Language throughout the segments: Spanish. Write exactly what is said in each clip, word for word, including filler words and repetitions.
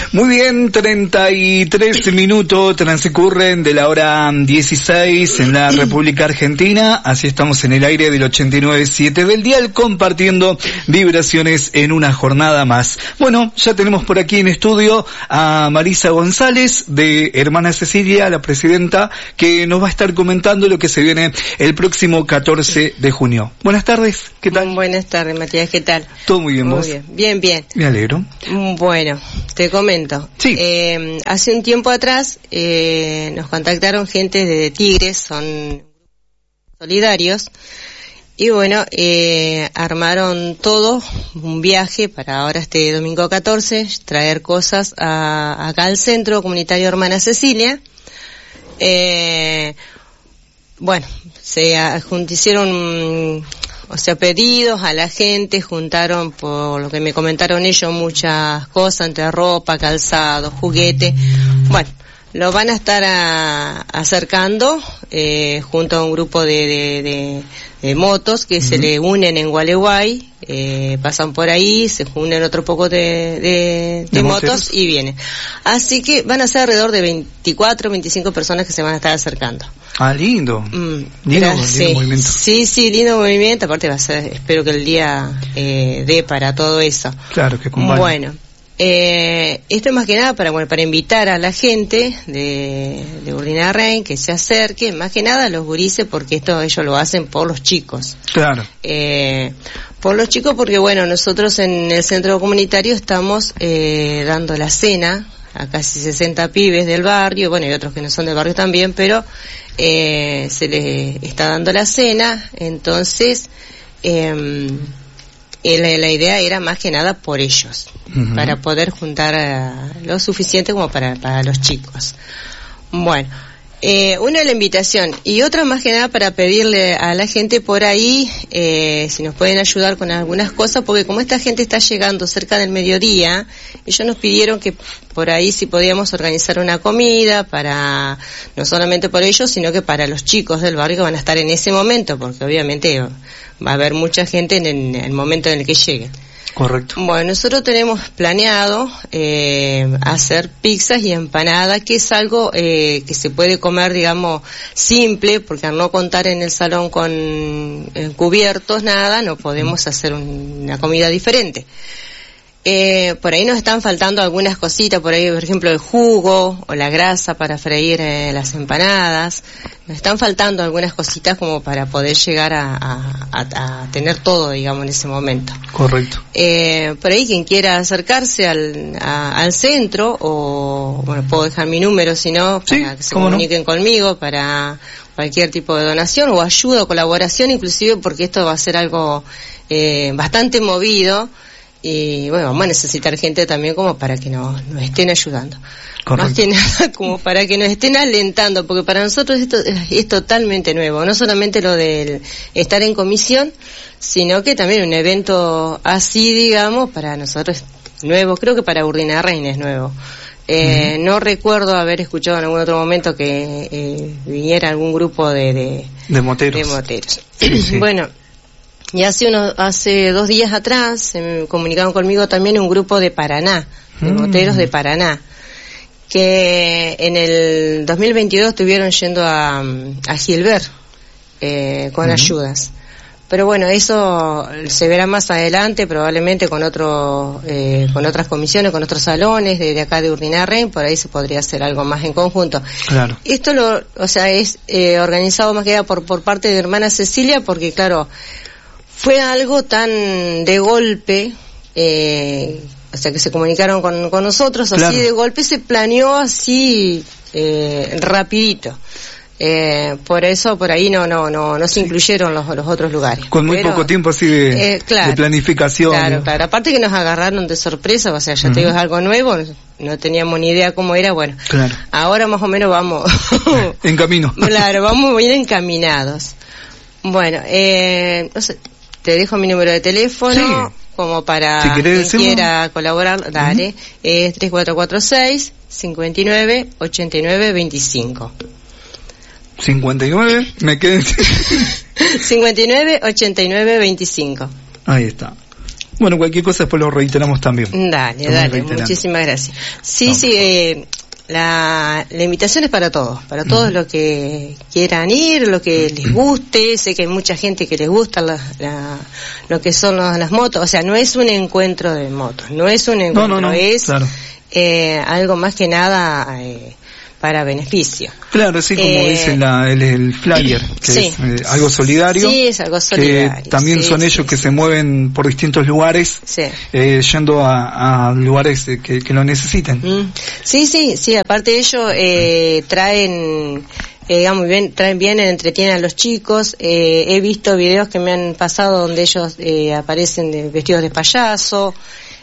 Muy bien, treinta y tres minutos transcurren de la hora dieciséis en la República Argentina. Así estamos en el aire del ochenta y nueve punto siete del dial, compartiendo vibraciones en una jornada más. Bueno, ya tenemos por aquí en estudio a Marisa González, de Hermana Cecilia, la presidenta, que nos va a estar comentando lo que se viene el próximo catorce de junio. Buenas tardes, ¿qué tal? Buenas tardes, Matías, ¿qué tal? Todo muy bien, muy ¿vos? Bien, bien, bien. Me alegro. Bueno, te comento. Sí. Eh, hace un tiempo atrás eh, nos contactaron gente de Tigres, son solidarios, y bueno, eh, armaron todo, un viaje para ahora este domingo catorce, traer cosas a, acá al Centro Comunitario Hermana Cecilia. Eh, bueno, se hicieron, o sea, pedidos a la gente, juntaron, por lo que me comentaron ellos, muchas cosas, entre ropa, calzado, juguete. Bueno, lo van a estar a, acercando eh, junto a un grupo de, de, de, de motos que uh-huh. se le unen en Gualeguay, eh, pasan por ahí, se unen otro poco de, de, de, de motos y vienen. Así que van a ser alrededor de veinticuatro, veinticinco personas que se van a estar acercando. Ah, lindo. Mm, lindo, era, lindo sí, movimiento. Sí, sí, lindo movimiento. Aparte va a ser, espero que el día eh, dé para todo eso. Claro, que acompañe. Bueno. Eh, esto es más que nada para, bueno, para invitar a la gente de, de Urdinarrain que se acerque, más que nada a los gurises, porque esto ellos lo hacen por los chicos. Claro. Eh, por los chicos porque, bueno, nosotros en el centro comunitario estamos eh, dando la cena a casi sesenta pibes del barrio, bueno, y otros que no son del barrio también, pero eh, se les está dando la cena, entonces... Eh, La, la idea era más que nada por ellos, uh-huh. para poder juntar uh, lo suficiente como para, para los chicos. Bueno, eh, una la invitación y otra más que nada para pedirle a la gente por ahí eh, si nos pueden ayudar con algunas cosas, porque como esta gente está llegando cerca del mediodía, ellos nos pidieron que por ahí si podíamos organizar una comida para, no solamente por ellos, sino que para los chicos del barrio que van a estar en ese momento, porque obviamente va a haber mucha gente en el, en el momento en el que lleguen. Correcto. Bueno, nosotros tenemos planeado eh, hacer pizzas y empanadas, que es algo eh, que se puede comer, digamos, simple, porque al no contar en el salón con eh, cubiertos, nada, no podemos hacer un, una comida diferente. Eh, por ahí nos están faltando algunas cositas, por ahí, por ejemplo, el jugo o la grasa para freír eh, las empanadas. Nos están faltando algunas cositas como para poder llegar a, a, a, a tener todo, digamos, en ese momento. Correcto. Eh, por ahí quien quiera acercarse al, a, al centro, o, bueno, puedo dejar mi número, si no, para sí, que se comuniquen no? conmigo para cualquier tipo de donación o ayuda o colaboración, inclusive porque esto va a ser algo eh, bastante movido. Y bueno, vamos a necesitar gente también como para que nos, nos estén ayudando. Correcto. Más que nada como para que nos estén alentando, porque para nosotros esto es, es totalmente nuevo, no solamente lo del estar en comisión, sino que también un evento así, digamos, para nosotros es nuevo, creo que para Urdinarrain es nuevo. Eh, uh-huh. No recuerdo haber escuchado en algún otro momento que eh, viniera algún grupo de... De, de moteros. De moteros. Sí, sí. Bueno... Y hace unos, hace dos días atrás se me comunicaron conmigo también un grupo de Paraná, de mm. moteros de Paraná, que en el dos mil veintidós estuvieron yendo a, a Gilbert eh, con mm. ayudas. Pero bueno, eso se verá más adelante, probablemente con otro, eh, con otras comisiones, con otros salones de, de acá de Urdinarrain, por ahí se podría hacer algo más en conjunto. Claro. Esto lo, o sea, es eh, organizado más que nada por, por parte de Hermana Cecilia, porque claro, fue algo tan de golpe, eh, o sea, que se comunicaron con, con nosotros, así claro. de golpe se planeó así, eh, rapidito. Eh, por eso, por ahí no, no, no, no se sí. incluyeron los, los otros lugares. Con muy Pero, poco tiempo así de, eh, claro, de planificación. Claro, ¿no? claro. Aparte que nos agarraron de sorpresa, o sea, ya uh-huh. te digo, es algo nuevo, no teníamos ni idea cómo era, bueno. Claro. Ahora más o menos vamos. en camino. Claro, vamos bien encaminados. Bueno, eh, no sé. Te dejo mi número de teléfono, sí. como para si quien decirlo. quiera colaborar, dale, uh-huh. es tres cuatro cuatro seis, cinco nueve, ocho nueve dos cinco. cincuenta y nueve, me quedé... cincuenta y nueve, ochenta y nueve, veinticinco. Ahí está. Bueno, cualquier cosa después lo reiteramos también. Dale, Estamos dale, reiterando. muchísimas gracias. Sí, No, sí, eh, la, la invitación es para todos, para todos Mm. los que quieran ir, lo que les guste. Sé que hay mucha gente que les gusta la, la, lo que son los- las motos. O sea, no es un encuentro de motos, no es un No, encuentro, no, no, es claro. eh, algo más que nada eh, para beneficio. Claro, sí, como Eh, dice la, el, el flyer, que sí. es eh, algo solidario. Sí, es algo solidario. Que también sí, son sí, ellos sí. que se mueven por distintos lugares, Sí. eh, yendo a, a lugares eh, que, que lo necesiten. Mm. Sí, sí, sí, aparte ellos eh, traen, eh, digamos bien, traen bien, entretienen a los chicos. Eh, he visto videos que me han pasado donde ellos eh, aparecen de, vestidos de payaso.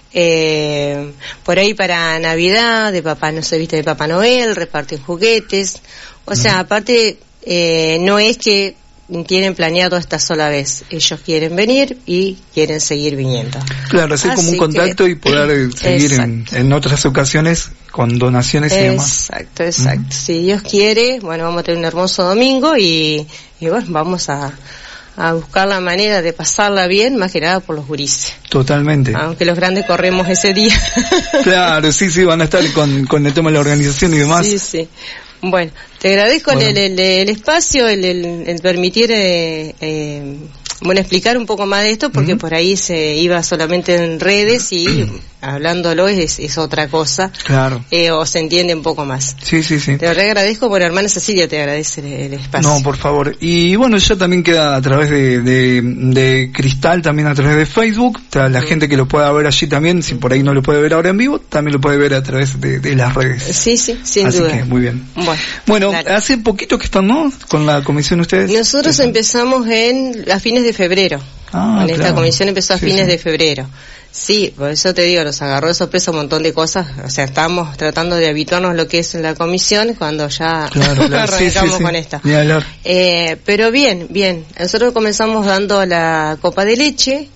Eh, por ahí para Navidad, de papá, no se viste de Papá Noel, reparten juguetes. O sea, aparte, eh, no es que tienen planeado esta sola vez. Ellos quieren venir y quieren seguir viniendo. Claro, hacer como un Así contacto que- y poder eh, seguir en, Exacto. en otras ocasiones con donaciones y demás. Exacto, exacto. Si Dios quiere, bueno, vamos a tener un hermoso domingo y, y bueno, vamos a, a buscar la manera de pasarla bien, más que nada por los gurises. Totalmente. Aunque los grandes corremos ese día. Claro, sí, sí, van a estar con, con el tema de la organización y demás. Sí, sí. Bueno, te agradezco Bueno. el, el, el espacio, el, el, el permitir, eh, eh, bueno, explicar un poco más de esto, porque Ujú. por ahí se iba solamente en redes y hablándolo es, es otra cosa, Claro. eh, o se entiende un poco más. Sí, sí, sí. Te re agradezco, bueno, hermana Cecilia te agradece el, el espacio. No, por favor. Y bueno, ya también queda a través de, de, de Cristal, también a través de Facebook. Está la Mm. gente que lo pueda ver allí también, si por ahí no lo puede ver ahora en vivo, también lo puede ver a través de, de las redes. Sí, sí, sin Así duda. que, muy bien. Bueno, Bueno, dale. hace poquito que están, ¿no? Con la comisión ustedes. Nosotros Están. empezamos en a fines de febrero. Ah, Con esta claro. comisión empezó a Sí, fines sí. de febrero. Sí, por eso te digo, nos agarró de sorpresa un montón de cosas. O sea, estábamos tratando de habituarnos lo que es la comisión cuando ya Claro, claro. Sí, sí, arrancamos sí. con esta. Ni hablar. Eh, pero bien, bien. Nosotros comenzamos dando la copa de leche,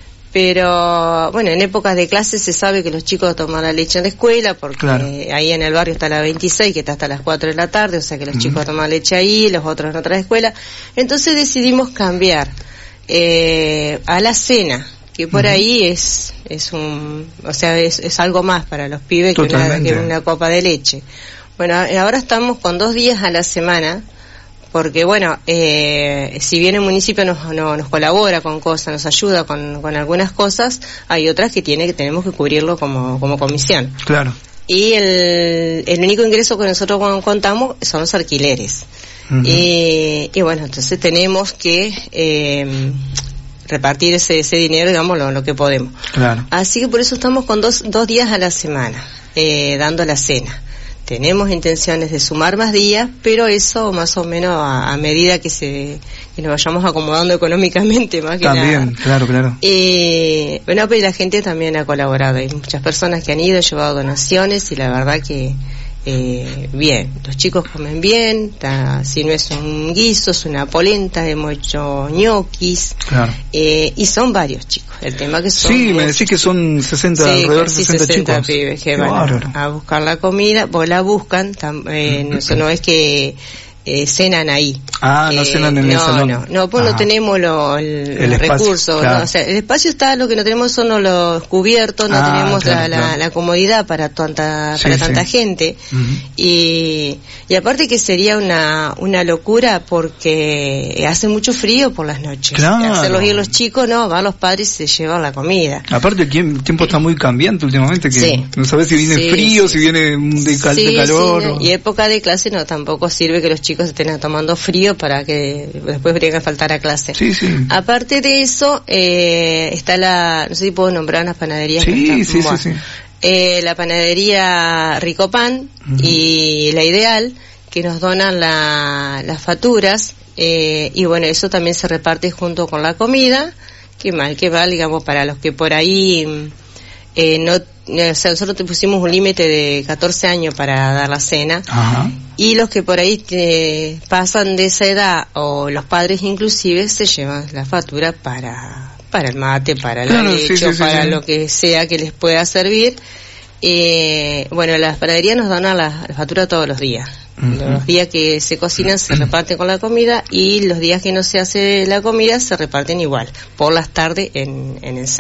pero bueno, en épocas de clases se sabe que los chicos toman la leche en la escuela, porque Claro. eh, ahí en el barrio está la veintiséis, que está hasta las cuatro de la tarde, o sea que los Ujú. chicos toman leche ahí, los otros en otra escuela. Entonces decidimos cambiar eh, a la cena, que por Ujú. ahí es es un, o sea, es, es algo más para los pibes que una, Totalmente. que una copa de leche. Bueno, ahora estamos con dos días a la semana, porque bueno, eh, si bien el municipio nos, no, nos colabora con cosas, nos ayuda con, con algunas cosas, hay otras que tiene que tenemos que cubrirlo como, como comisión. Claro. Y el, el único ingreso que nosotros con- contamos son los alquileres. Ujú. y, y bueno, entonces tenemos que eh, repartir ese, ese dinero, digamos, lo, lo que podemos. Claro. Así que por eso estamos con dos, dos días a la semana, eh, dando la cena. Tenemos intenciones de sumar más días, pero eso más o menos a, a medida que se que nos vayamos acomodando económicamente, más que También, nada. claro, claro. Y bueno, pero la gente también ha colaborado. Hay muchas personas que han ido, llevado donaciones y la verdad que eh, bien, los chicos comen bien, ta- si no es un guiso, es una polenta, hemos hecho ñoquis, Claro. eh, y son varios chicos. El tema que son Sí, me muchos decís que son sesenta, Sí, alrededor de casi sesenta, sesenta chicos. pibes que Qué van bárbaro. a, a buscar la comida, pues la buscan, tam- eh, no, eso no es que eh, cenan ahí. Ah, no Eh, cenan en el no, salón. No, no, pues no Ajá. tenemos lo, el, El los espacio, recursos, claro. ¿no? O sea, el espacio está, lo que no tenemos son los cubiertos, no Ah, tenemos claro, la, la, claro. la comodidad para tanta, Sí, para sí. tanta gente. Ujú. Y, y aparte que sería una, una locura porque hace mucho frío por las noches. Claro. Hacerlos ir los chicos, no, van los padres y se llevan la comida. Aparte el tiemp- tiempo está muy cambiante últimamente, que Sí. no sabes si viene Sí, frío, sí, si viene mm, de, cal- de Sí, calor. sí, o- y época de clase no, tampoco sirve que los chicos estén tomando frío para que después tengan que faltar a clase. Sí, sí. Aparte de eso, eh, está la, no sé si puedo nombrar unas panaderías. que Sí, están- sí, sí, bueno, sí. eh, la panadería Rico Pan Ujú. y La Ideal, que nos donan la- las facturas, eh, y bueno, eso también se reparte junto con la comida, que mal que va, digamos, para los que por ahí mm, eh, no, o sea, nosotros te pusimos un límite de catorce años para dar la cena, Ajá. y los que por ahí eh, pasan de esa edad, o los padres inclusive, se llevan la factura para, para el mate, para Claro, la sí, leche, sí, o sí, para sí. lo que sea que les pueda servir. Eh, bueno, las panaderías nos dan la, la factura todos los días. Ujú. Los días que se cocinan se reparten con la comida, y los días que no se hace la comida se reparten igual, por las tardes en, en el centro.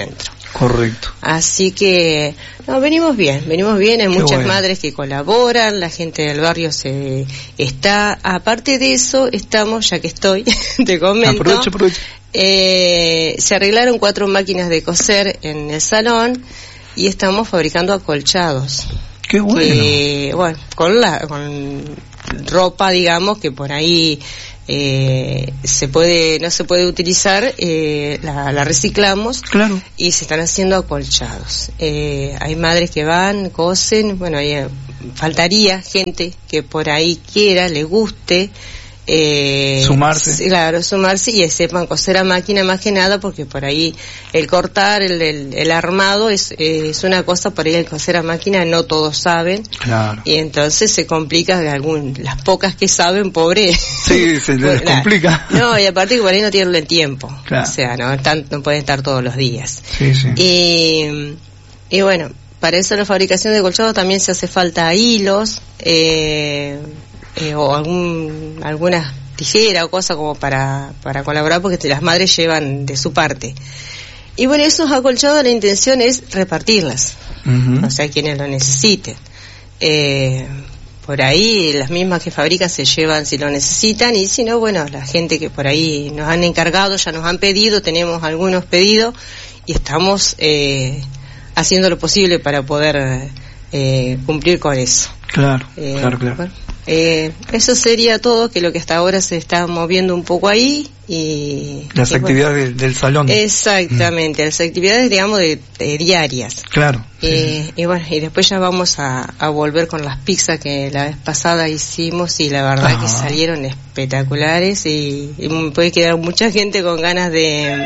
Correcto. Así que, no, venimos bien, venimos bien, hay Qué muchas bueno. madres que colaboran, la gente del barrio se está, aparte de eso, estamos, ya que estoy, te comento, Aprovecho, aprovecho. Eh, se arreglaron cuatro máquinas de coser en el salón y estamos fabricando acolchados. Qué bueno. Que, bueno, con la, con ropa, digamos, que por ahí eh, se puede, no se puede utilizar, eh, la, la reciclamos. Claro. Y se están haciendo acolchados. Eh, hay madres que van, cosen, bueno, hay, eh, faltaría gente que por ahí quiera, le guste. Eh, Sumarse. Claro, sumarse y sepan coser a máquina más que nada, porque por ahí el cortar, el, el, el armado es, eh, es una cosa, por ahí el coser a máquina no todos saben. Claro. Y entonces se complica de algún, las pocas que saben, pobre. Sí, se les Bueno, complica. No, y aparte que por ahí no tienen el tiempo. Claro. O sea, no, están, no pueden estar todos los días. Sí, sí. Y, y bueno, para eso la fabricación de colchados también se hace falta hilos, eh, eh, o algún, algunas tijeras o cosas como para, para colaborar, porque las madres llevan de su parte. Y bueno, esos acolchados la intención es repartirlas, Uh-huh. o sea, quienes lo necesiten. Eh, por ahí las mismas que fabrican se llevan si lo necesitan, y si no, bueno, la gente que por ahí nos han encargado, ya nos han pedido, tenemos algunos pedidos y estamos eh, haciendo lo posible para poder eh, cumplir con eso. Claro, Eh, claro, claro. Bueno, eh, eso sería todo, que lo que hasta ahora se está moviendo un poco ahí y Las y actividades bueno, del, del salón. exactamente, mm. las actividades, digamos, de, de diarias. Claro. Eh, sí, sí. Y bueno, y después ya vamos a, a volver con las pizzas que la vez pasada hicimos, y la verdad Ah. que salieron espectaculares, y, y puede quedar mucha gente con ganas de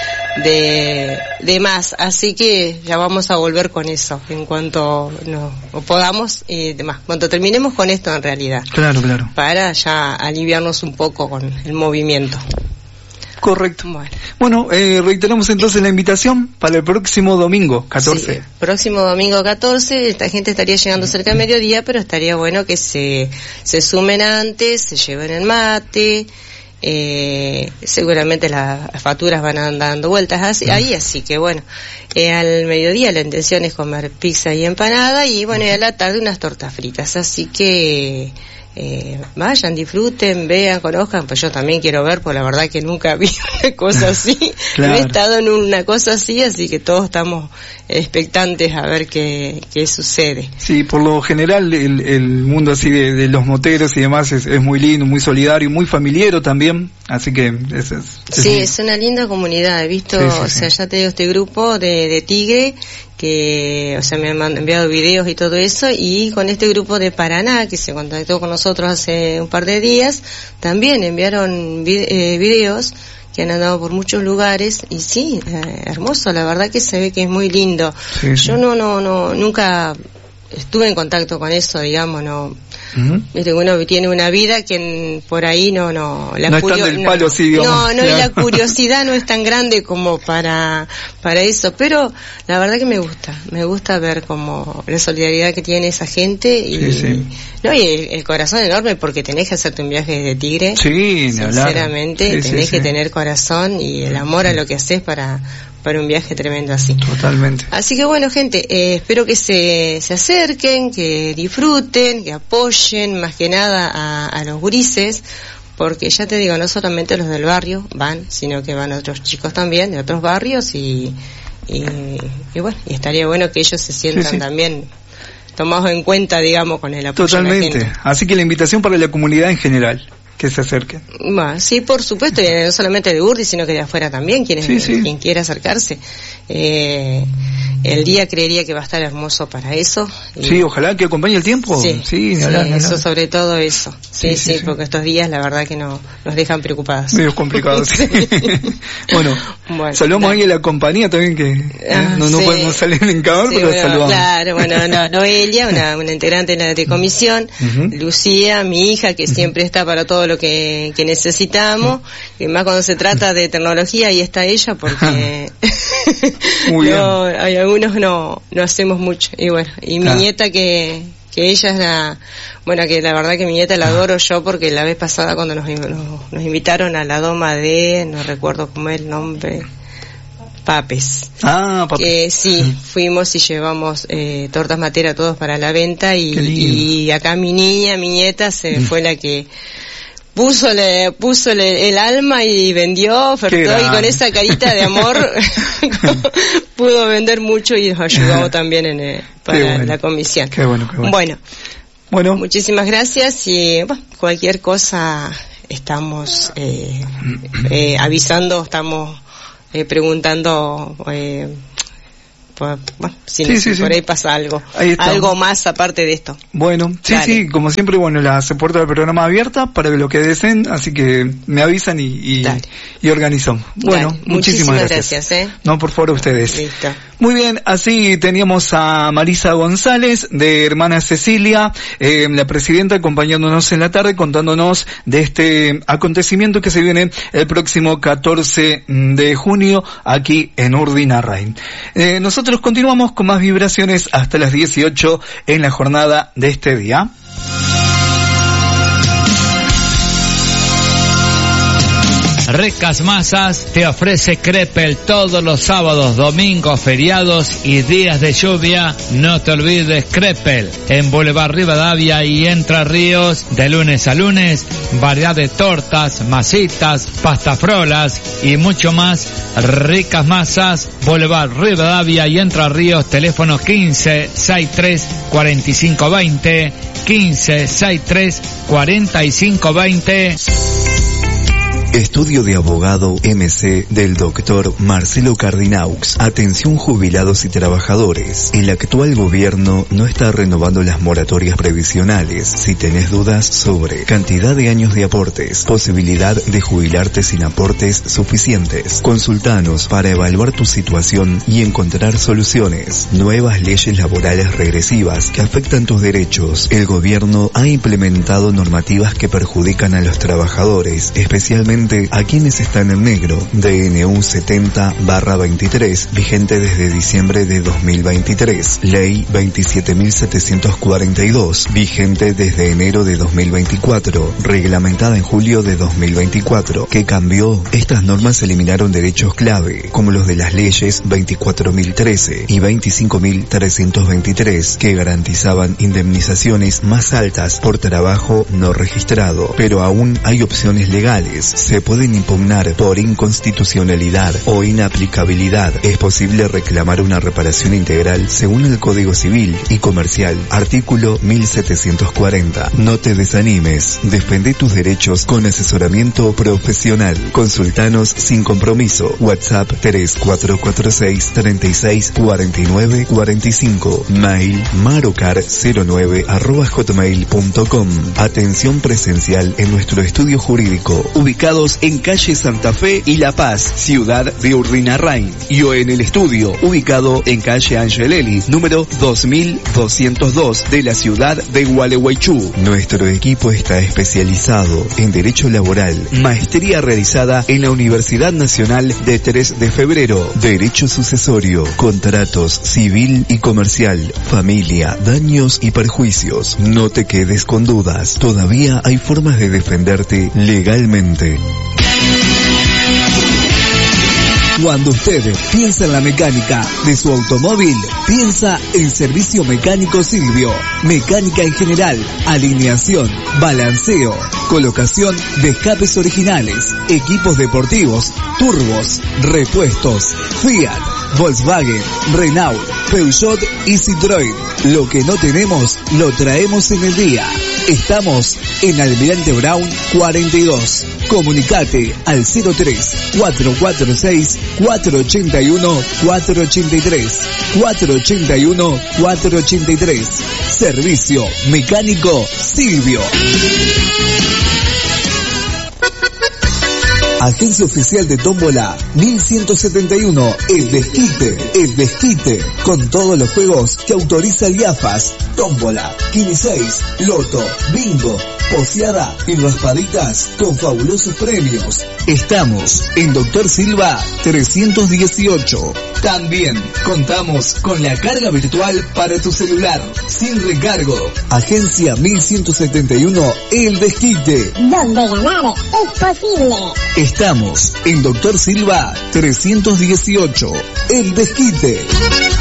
de de más, así que ya vamos a volver con eso en cuanto no podamos y demás, cuando terminemos con esto en realidad, Claro, claro. para ya aliviarnos un poco con el movimiento. Correcto. Bueno, Bueno, eh, reiteramos entonces la invitación para el próximo domingo, catorce. sí, próximo domingo catorce, esta gente estaría llegando cerca de mediodía, pero estaría bueno que se se sumen antes, se lleven el mate. Eh, seguramente las facturas van a andar dando vueltas así, ahí, así que bueno, eh, al mediodía la intención es comer pizza y empanada, y bueno, y a la tarde unas tortas fritas, así que eh, vayan, disfruten, vean, conozcan, pues yo también quiero ver, pues la verdad que nunca vi una cosa así, Claro. no he estado en una cosa así, así que todos estamos expectantes a ver qué, qué sucede. Sí, por lo general el, el mundo así de, de los moteros y demás es, es muy lindo, muy solidario, muy familiero también, así que es, es, es Sí, muy- es una linda comunidad, he visto, Sí, sí, o sea, sí. ya te digo, este grupo de, de Tigre, que, o sea, me han mand- enviado videos y todo eso, y con este grupo de Paraná, que se contactó con nosotros hace un par de días, también enviaron vi- eh, videos que han andado por muchos lugares, y sí, eh, hermoso, la verdad que se ve que es muy lindo. Sí, sí. Yo no, no, no, nunca estuve en contacto con eso, digamos, no. Ujú. Viste, uno tiene una vida que en- por ahí no, no, la No están curio- del palo, sí, digamos. no, no, y Claro. la curiosidad no es tan grande como para, para eso, pero la verdad que me gusta, me gusta ver como la solidaridad que tiene esa gente, y, Sí, sí. no, y el, el corazón enorme, porque tenés que hacerte un viaje de Tigre, Sí, ni hablar. sinceramente, Sí, tenés sí, que sí. tener corazón y el amor a lo que haces para, para un viaje tremendo así. Totalmente. Así que bueno, gente, eh, espero que se, se acerquen, que disfruten, que apoyen más que nada a, a los gurises, porque ya te digo, no solamente los del barrio van, sino que van otros chicos también de otros barrios, y, y, y bueno, y estaría bueno que ellos se sientan Sí, sí. también tomados en cuenta, digamos, con el apoyo de la Totalmente. gente. Así que la invitación para la comunidad en general, que se acerquen. Bueno, sí, por supuesto, y no solamente de Urdi, sino que de afuera también, quien, Sí, sí. quien quiera acercarse. Eh, el día creería que va a estar hermoso para eso. Y- Sí, ojalá que acompañe el tiempo. Sí, Sí, ni sí, hablar, ni eso hablar. sobre todo eso. Sí, Sí, sí, sí, sí. porque estos días la verdad que no nos dejan preocupadas. Medios complicados. Sí. Bueno, Bueno, saludamos dale. ahí a la compañía también, que eh, Ah, no, no sí. podemos salir en cámara, Sí, pero bueno, saludamos. claro, bueno, no, Noelia, una, una integrante de la de comisión, Ujú. Lucía, mi hija, que siempre está para todo lo que, que necesitamos, y más cuando se trata de tecnología, ahí está ella, porque Muy no, hay algunos no, no hacemos mucho. Y bueno, y mi Claro. nieta que que ella es la, bueno, que la verdad que mi nieta la adoro yo, porque la vez pasada cuando nos, nos, nos invitaron a la doma de, no recuerdo cómo es el nombre, papes. Ah, papes. Que sí, fuimos y llevamos eh, tortas materas todos para la venta y, y acá mi niña, mi nieta, se mm. fue la que púsole, púsole el alma y vendió, ofertó y con esa carita de amor pudo vender mucho y nos ayudó también en el, para bueno. la comisión. Qué bueno, qué bueno. Bueno, bueno. muchísimas gracias y bueno, cualquier cosa estamos eh, eh, avisando, estamos eh, preguntando eh, por, bueno, si, sí, no, sí, si por sí. ahí pasa algo, ahí algo más aparte de esto. Bueno, sí, Dale. sí, como siempre, bueno, las puertas del programa abiertas para lo que deseen, así que me avisan y, y, y organizamos. Bueno, Dale. muchísimas, muchísimas gracias. gracias ¿eh? No, por favor, a ustedes. Listo. Muy bien, así teníamos a Marisa González, de Hermana Cecilia, eh, la presidenta, acompañándonos en la tarde, contándonos de este acontecimiento que se viene el próximo catorce de junio aquí en Urdinarrain. Eh, nosotros continuamos con más vibraciones hasta las dieciocho en la jornada de este día. Ricas Masas te ofrece Crepel todos los sábados, domingos, feriados y días de lluvia. No te olvides Crepel en Boulevard Rivadavia y Entre Ríos, de lunes a lunes, variedad de tortas, masitas, pastafrolas y mucho más. Ricas Masas, Boulevard Rivadavia y Entre Ríos, teléfono quince sesenta y tres cuarenta y cinco veinte, quince sesenta y tres cuarenta y cinco veinte. Estudio de abogado M C del doctor Marcelo Cardinaux. Atención jubilados y trabajadores. El actual gobierno no está renovando las moratorias previsionales. Si tenés dudas sobre cantidad de años de aportes, posibilidad de jubilarte sin aportes suficientes, consultanos para evaluar tu situación y encontrar soluciones. Nuevas leyes laborales regresivas que afectan tus derechos. El gobierno ha implementado normativas que perjudican a los trabajadores, especialmente a quienes están en negro. D N U setenta barra veintitrés, vigente desde diciembre de dos mil veintitrés. Ley veintisiete mil setecientos cuarenta y dos, vigente desde enero de dos mil veinticuatro, reglamentada en julio de dos mil veinticuatro. ¿Qué cambió? Estas normas eliminaron derechos clave, como los de las leyes veinticuatro mil trece y veinticinco mil trescientos veintitrés, que garantizaban indemnizaciones más altas por trabajo no registrado. Pero aún hay opciones legales. Se pueden impugnar por inconstitucionalidad o inaplicabilidad. Es posible reclamar una reparación integral según el Código Civil y Comercial, artículo mil setecientos cuarenta. No te desanimes, defende tus derechos con asesoramiento profesional. Consultanos sin compromiso. WhatsApp tres cuatro cuatro seis, treinta y seis, cuarenta y nueve, cuarenta y cinco. Mail marocar cero nueve arroba hotmail punto com. Atención presencial en nuestro estudio jurídico, ubicado en calle Santa Fe y La Paz, ciudad de Urdinarrain, y o en el estudio, ubicado en calle Angelelli, número dos mil doscientos dos de la ciudad de Gualeguaychú. Nuestro equipo está especializado en Derecho Laboral, maestría realizada en la Universidad Nacional de tres de febrero, Derecho Sucesorio, Contratos Civil y Comercial, Familia, Daños y Perjuicios. No te quedes con dudas, todavía hay formas de defenderte legalmente. Cuando usted piensa en la mecánica de su automóvil, piensa en Servicio Mecánico Silvio. Mecánica en general, alineación, balanceo, colocación de escapes originales, equipos deportivos, turbos, repuestos, Fiat, Volkswagen, Renault, Peugeot y Citroën. Lo que no tenemos, lo traemos en el día. Estamos en Almirante Brown cuarenta y dos. Comunicate al cero tres, cuatro cuatro seis, cuatro ocho uno, cuatro ocho tres, cuatro ocho uno, cuatro ocho tres. Servicio Mecánico Silvio. Agencia Oficial de Tómbola mil ciento setenta y uno, El Desquite, El Desquite, con todos los juegos que autoriza el I A F A S, Tómbola, Quini seis, Loto, Bingo, Poseada y raspaditas con fabulosos premios. Estamos en Doctor Silva trescientos dieciocho. También contamos con la carga virtual para tu celular, sin recargo. Agencia mil ciento setenta y uno El Desquite, donde ganar es posible. Estamos en Doctor Silva trescientos dieciocho, El Desquite.